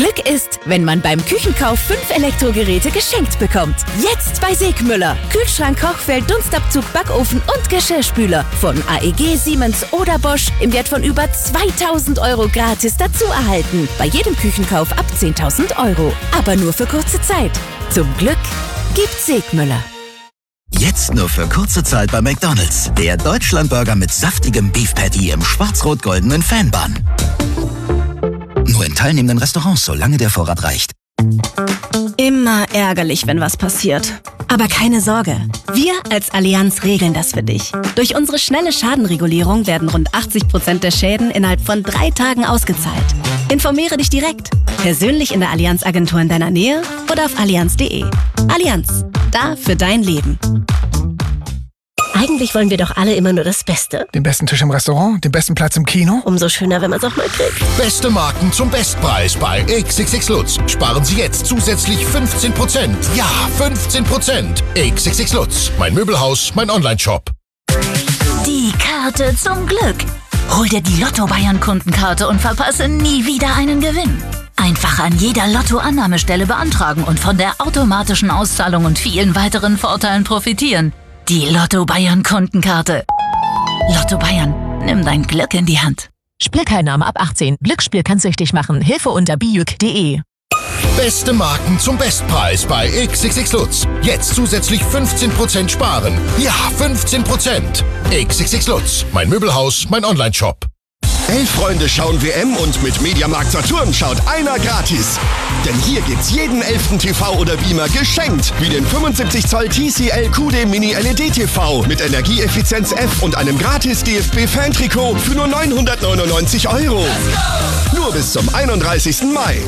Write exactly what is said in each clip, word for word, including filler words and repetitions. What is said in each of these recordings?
Glück ist, wenn man beim Küchenkauf fünf Elektrogeräte geschenkt bekommt. Jetzt bei Segmüller. Kühlschrank, Kochfeld, Dunstabzug, Backofen und Geschirrspüler. Von A E G, Siemens oder Bosch im Wert von über zweitausend Euro gratis dazu erhalten. Bei jedem Küchenkauf ab zehntausend Euro. Aber nur für kurze Zeit. Zum Glück gibt's Segmüller. Jetzt nur für kurze Zeit bei McDonald's. Der Deutschlandburger mit saftigem Beef Patty im schwarz-rot-goldenen Fanbun. Nur in teilnehmenden Restaurants, solange der Vorrat reicht. Immer ärgerlich, wenn was passiert. Aber keine Sorge. Wir als Allianz regeln das für dich. Durch unsere schnelle Schadenregulierung werden rund achtzig Prozent der Schäden innerhalb von drei Tagen ausgezahlt. Informiere dich direkt. Persönlich in der Allianz-Agentur in deiner Nähe oder auf allianz punkt de. Allianz. Da für dein Leben. Eigentlich wollen wir doch alle immer nur das Beste. Den besten Tisch im Restaurant, den besten Platz im Kino. Umso schöner, wenn man es auch mal kriegt. Beste Marken zum Bestpreis bei X X X Lutz. Sparen Sie jetzt zusätzlich fünfzehn Prozent. Ja, fünfzehn Prozent. X X X Lutz. Mein Möbelhaus, mein Online-Shop. Die Karte zum Glück. Hol dir die Lotto-Bayern-Kundenkarte und verpasse nie wieder einen Gewinn. Einfach an jeder Lotto-Annahmestelle beantragen und von der automatischen Auszahlung und vielen weiteren Vorteilen profitieren. Die Lotto Bayern Kundenkarte. Lotto Bayern, nimm dein Glück in die Hand. Spielteilnahme ab achtzehn. Glücksspiel kann süchtig machen. Hilfe unter bijuk punkt de. Beste Marken zum Bestpreis bei X X X Lutz. Jetzt zusätzlich fünfzehn Prozent sparen. Ja, fünfzehn Prozent. X X X Lutz. Mein Möbelhaus, mein Online-Shop. Elf Freunde schauen W M und mit Mediamarkt Saturn schaut einer gratis. Denn hier gibt's jeden elften T V oder Beamer geschenkt. Wie den fünfundsiebzig Zoll T C L Q D Mini L E D T V mit Energieeffizienz F und einem gratis D F B-Fan-Trikot für nur neunhundertneunundneunzig Euro. Nur bis zum einunddreißigsten Mai.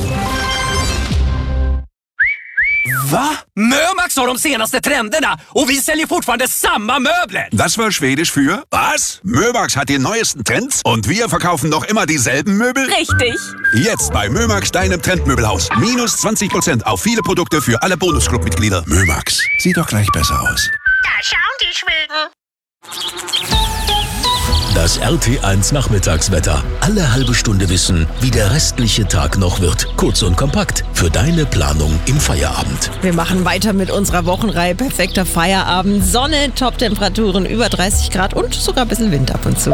Va? Mömax har de senaste trenderna och vi säljer fortfarande samma möbler. Das war schwedisch für was? Mömax hat die neuesten Trends und wir verkaufen noch immer dieselben Möbel? Richtig. Jetzt bei Mömax, deinem Trendmöbelhaus. Minus zwanzig Prozent auf viele Produkte für alle Bonusclub-Mitglieder. Mömax, sieht doch gleich besser aus. Da schauen die Schweden. Das R T eins Nachmittagswetter. Alle halbe Stunde wissen, wie der restliche Tag noch wird. Kurz und kompakt für deine Planung im Feierabend. Wir machen weiter mit unserer Wochenreihe Perfekter Feierabend. Sonne, Top-Temperaturen über dreißig Grad und sogar ein bisschen Wind ab und zu.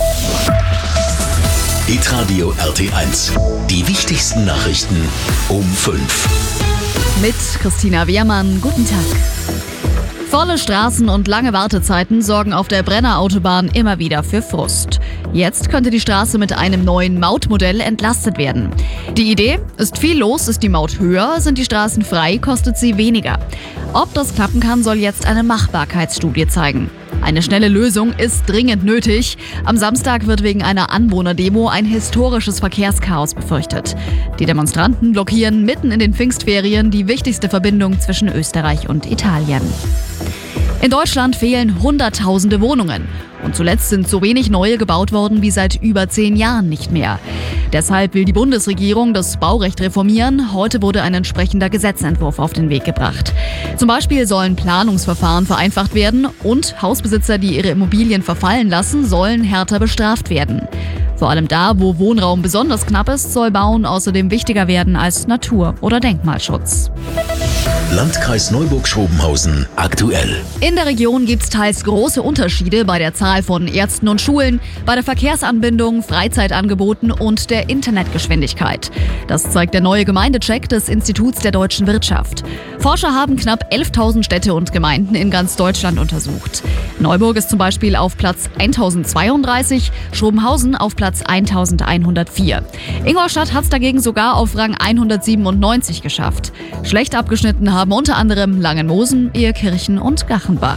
Hitradio R T eins. Die wichtigsten Nachrichten um fünf. Mit Christina Wehrmann. Guten Tag. Volle Straßen und lange Wartezeiten sorgen auf der Brenner Autobahn immer wieder für Frust. Jetzt könnte die Straße mit einem neuen Mautmodell entlastet werden. Die Idee? Ist viel los, ist die Maut höher, sind die Straßen frei, kostet sie weniger. Ob das klappen kann, soll jetzt eine Machbarkeitsstudie zeigen. Eine schnelle Lösung ist dringend nötig. Am Samstag wird wegen einer Anwohnerdemo ein historisches Verkehrschaos befürchtet. Die Demonstranten blockieren mitten in den Pfingstferien die wichtigste Verbindung zwischen Österreich und Italien. In Deutschland fehlen Hunderttausende Wohnungen. Und zuletzt sind so wenig neue gebaut worden wie seit über zehn Jahren nicht mehr. Deshalb will die Bundesregierung das Baurecht reformieren. Heute wurde ein entsprechender Gesetzentwurf auf den Weg gebracht. Zum Beispiel sollen Planungsverfahren vereinfacht werden und Hausbesitzer, die ihre Immobilien verfallen lassen, sollen härter bestraft werden. Vor allem da, wo Wohnraum besonders knapp ist, soll Bauen außerdem wichtiger werden als Natur- oder Denkmalschutz. Landkreis Neuburg-Schrobenhausen aktuell. In der Region gibt es teils große Unterschiede bei der Zahl von Ärzten und Schulen, bei der Verkehrsanbindung, Freizeitangeboten und der Internetgeschwindigkeit. Das zeigt der neue Gemeindecheck des Instituts der deutschen Wirtschaft. Forscher haben knapp elftausend Städte und Gemeinden in ganz Deutschland untersucht. Neuburg ist zum Beispiel auf Platz tausendzweiunddreißig, Schrobenhausen auf Platz elfhundertvier. Ingolstadt hat es dagegen sogar auf Rang hundertsiebenundneunzig geschafft. Schlecht abgeschnitten haben unter anderem Langenmosen, Ehekirchen und Gachenbach.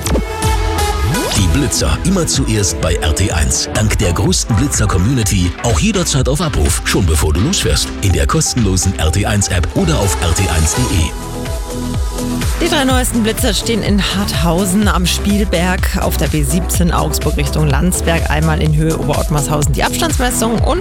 Die Blitzer immer zuerst bei R T eins. Dank der größten Blitzer-Community auch jederzeit auf Abruf, schon bevor du losfährst. In der kostenlosen R T eins App oder auf r t eins punkt de. Die drei neuesten Blitzer stehen in Harthausen am Spielberg, auf der B siebzehn Augsburg Richtung Landsberg, einmal in Höhe Oberottmarshausen die Abstandsmessung und